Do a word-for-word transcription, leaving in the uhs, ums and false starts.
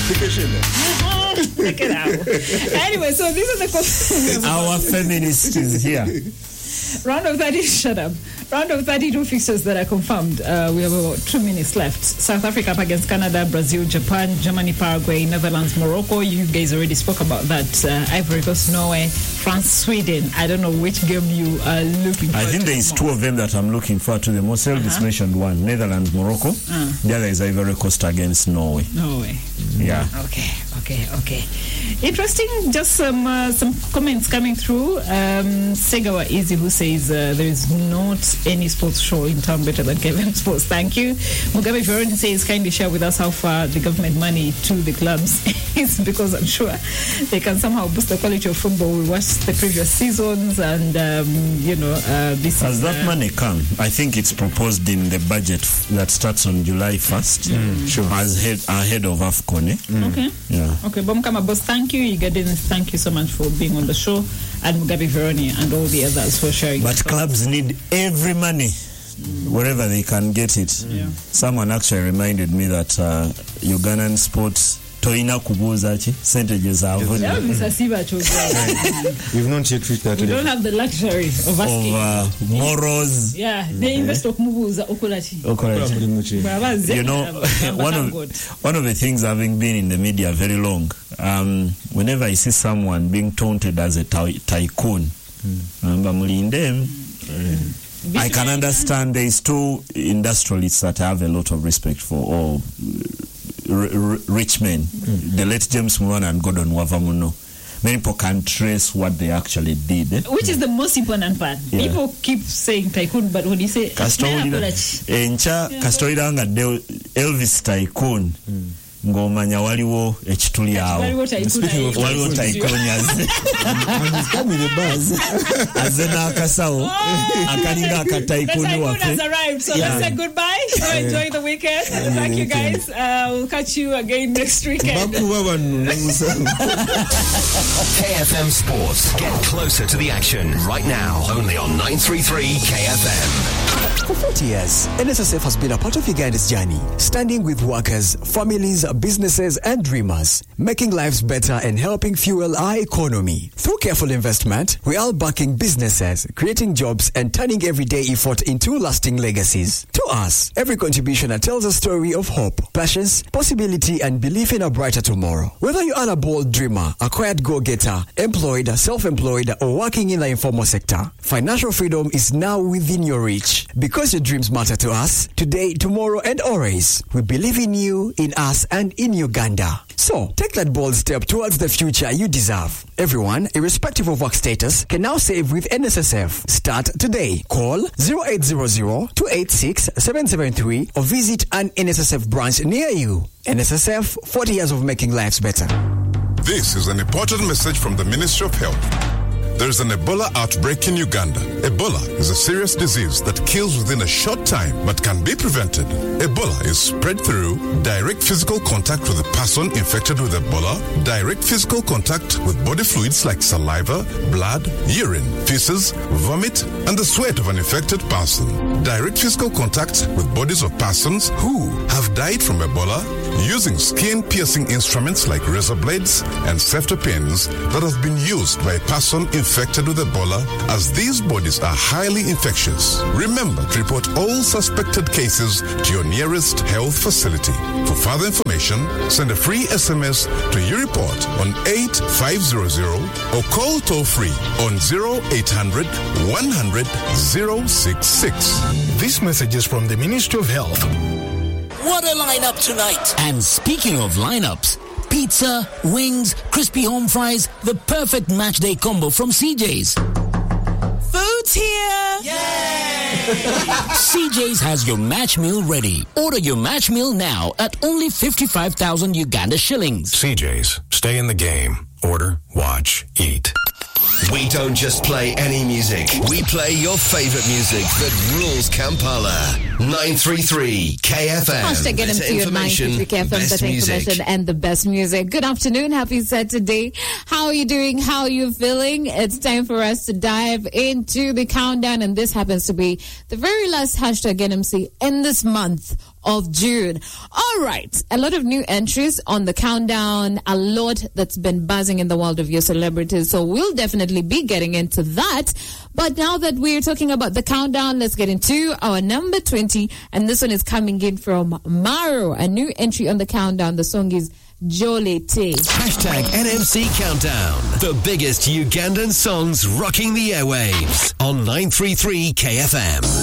Check it out. Anyway, so these are the questions. Our feminist is here. Round of thirty, shut up. Round of thirty-two fixtures that are confirmed. Uh, we have about two minutes left. South Africa up against Canada, Brazil, Japan, Germany, Paraguay, Netherlands, Morocco. You guys already spoke about that. Uh, Ivory Coast, Norway, France, Sweden. I don't know which game you are looking for. I think there is two of them that I'm looking forward to. The most Elvis uh-huh. mentioned one, Netherlands, Morocco. Uh. The other is Ivory Coast against Norway. Norway. Yeah. Okay, okay, okay. Interesting. Just some uh, some comments coming through. Um, Segawa Easy, who says uh, there is not any sports show in town better than K F M Sports. Thank you. Mugabe Veron says, kindly share with us how far the government money to the clubs is, because I'm sure they can somehow boost the quality of football. We watched the previous seasons, and um, you know, uh, this has is, that uh, money come? I think it's proposed in the budget that starts on July first. Mm. Sure. As head ahead of AFCON. Eh? Mm. Okay. Yeah. Okay. Bomkama Boss, thank you. Igadin, thank you so much for being on the show, and Mugabe Veroni and all the others for sharing. But clubs need every money, wherever they can get it. Yeah. Someone actually reminded me that uh, Ugandan sports toina kubuza chi percentages are We've not yet reached that. We don't have the luxury of asking. Of uh, morals. Yeah, they invest of mubuza okolachi. You know, one of one of the things, having been in the media very long, um, whenever I see someone being taunted as a ty- tycoon, mm. I can understand there is two industrialists that I have a lot of respect for, or r- r- rich men, mm. the late James Mwana and Gordon Wavamuno. Many people can trace what they actually did. Eh? Which is the most important part. Yeah. People keep saying tycoon, but when you say Encha Kastorida Elvis tycoon. Mm. Ngomanya waliwo ekituli awo waliwo tycoon aze n'akasawo akalinga akataikuni waffe. Has arrived, so yeah. Let's say goodbye. So enjoy the weekend. Thank you guys. Uh, we'll catch you again next weekend. K F M Sports. Get closer to the action right now. Only on nine three three K F M. For forty years, N S S F has been a part of Uganda's journey, standing with workers, families, businesses and dreamers, making lives better and helping fuel our economy. Through careful investment, we are backing businesses, creating jobs and turning everyday effort into lasting legacies. To us, every contribution tells a story of hope, passions, possibility and belief in a brighter tomorrow. Whether you are a bold dreamer, a quiet go-getter, employed, self-employed or working in the informal sector, financial freedom is now within your reach. Because your dreams matter to us, today, tomorrow and always, we believe in you, in us and in Uganda. So, take that bold step towards the future you deserve. Everyone, irrespective of work status, can now save with N S S F. Start today. Call zero eight zero zero, two eight six, seven seven three or visit an N S S F branch near you. N S S F, forty years of making lives better. This is an important message from the Ministry of Health. There is an Ebola outbreak in Uganda. Ebola is a serious disease that kills within a short time but can be prevented. Ebola is spread through direct physical contact with a person infected with Ebola, direct physical contact with body fluids like saliva, blood, urine, feces, vomit, and the sweat of an infected person. Direct physical contact with bodies of persons who have died from Ebola using skin-piercing instruments like razor blades and ceftipins that have been used by a person infected with Ebola, as these bodies are highly infectious. Remember to report all suspected cases to your nearest health facility. For further information, send a free S M S to your report on eight five zero zero or call toll-free on zero eight hundred, one hundred, zero six six. This message is from the Ministry of Health. What a lineup tonight! And speaking of lineups, pizza, wings, crispy home fries, the perfect match day combo from C J's. Food's here! Yay! C J's has your match meal ready. Order your match meal now at only fifty-five thousand Uganda shillings. C J's. Stay in the game. Order, watch, eat. We don't just play any music. We play your favorite music that rules Kampala. nine three three K F M. Hashtag get into your nine three three K F M, better information and the best music. Good afternoon. Happy Saturday. How are you doing? How are you feeling? It's time for us to dive into the countdown, and this happens to be the very last hashtag N M C in this month of June. All right. A lot of new entries on the countdown, a lot that's been buzzing in the world of your celebrities. So we'll definitely be getting into that. But now that we're talking about the countdown, let's get into our number twenty. And this one is coming in from Maro, a new entry on the countdown. The song is Jolete. Hashtag N M C Countdown. The biggest Ugandan songs rocking the airwaves on nine three three K F M.